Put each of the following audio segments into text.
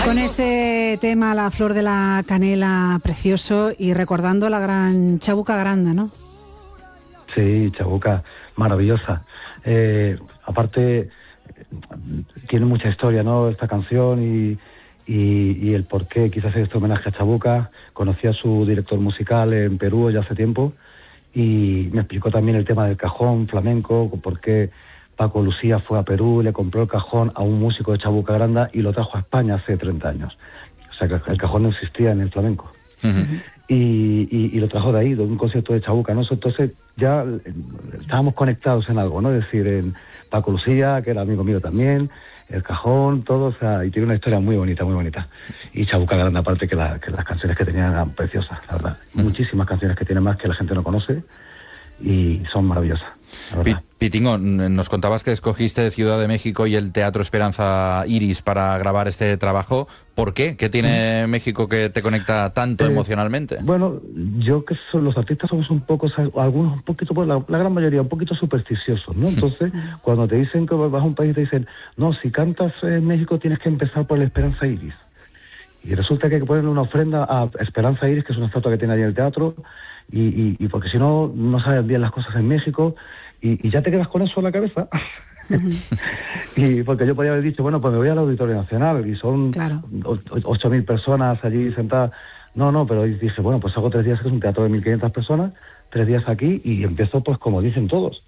Con ese tema, La flor de la canela, precioso, y recordando la gran Chabuca Granda, ¿no? Sí, Chabuca, maravillosa. Aparte, tiene mucha historia, ¿no?, esta canción y el por qué quise hacer este homenaje a Chabuca. Conocí a su director musical en Perú ya hace tiempo y me explicó también el tema del cajón flamenco, por qué Paco Lucía fue a Perú y le compró el cajón a un músico de Chabuca Granda y lo trajo a España hace 30 años. O sea que el cajón no existía en el flamenco. Uh-huh. Y lo trajo de ahí, de un concierto de Chabuca, ¿no? Entonces ya estábamos conectados en algo, ¿no? Es decir, en Paco Lucía, que era amigo mío también, el cajón, todo, o sea, y tiene una historia muy bonita, muy bonita. Y Chabuca Granda, aparte que las canciones que tenían eran preciosas, la verdad. Uh-huh. Muchísimas canciones que tiene más que la gente no conoce y son maravillosas. Pitingo, nos contabas que escogiste Ciudad de México y el Teatro Esperanza Iris para grabar este trabajo. ¿Por qué? ¿Qué tiene México que te conecta tanto emocionalmente? Bueno, yo que los artistas somos un poco, algunos un poquito, pues la gran mayoría un poquito supersticiosos, ¿no? Entonces, cuando te dicen que vas a un país, te dicen, no, si cantas en México tienes que empezar por la Esperanza Iris. Y resulta que hay que ponerle una ofrenda a Esperanza Iris, que es una estatua que tiene ahí en el teatro, y porque si no, no saben bien las cosas en México, y ya te quedas con eso en la cabeza. Uh-huh. Y porque yo podía haber dicho, bueno, pues me voy al Auditorio Nacional, y son 8.000 personas allí sentadas. No, pero dije, bueno, pues hago 3 días, que es un teatro de 1.500 personas, 3 días aquí, y empiezo pues como dicen todos.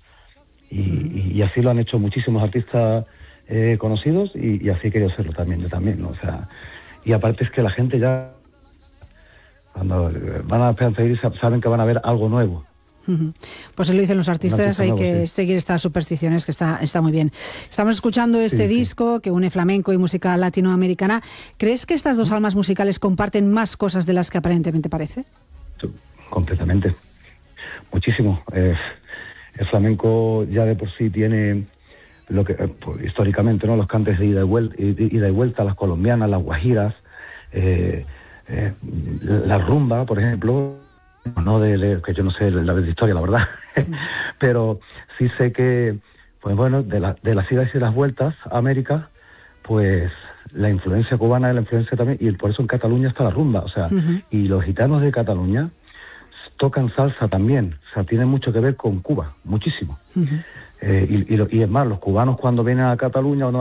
Y así lo han hecho muchísimos artistas conocidos, y así he querido hacerlo también, yo también, ¿no? O sea, y aparte es que la gente ya, cuando van a Esperanza Iris, saben que van a ver algo nuevo. Uh-huh. Pues se lo dicen los artistas, hay que seguir estas supersticiones, que está muy bien. Estamos escuchando este disco que une flamenco y música latinoamericana. ¿Crees que estas dos almas musicales comparten más cosas de las que aparentemente parece? Completamente. Muchísimo. El flamenco ya de por sí tiene lo que pues, históricamente, ¿no?, los cantes de ida y vuelta, las colombianas, las guajiras, la rumba, por ejemplo. No que yo no sé la historia, la verdad, pero sí sé que, pues bueno, de las idas y las vueltas a América, pues la influencia cubana es la influencia también, y por eso en Cataluña está la rumba, o sea, y los gitanos de Cataluña tocan salsa también, o sea, tiene mucho que ver con Cuba, muchísimo. Y es más, los cubanos cuando vienen a Cataluña o no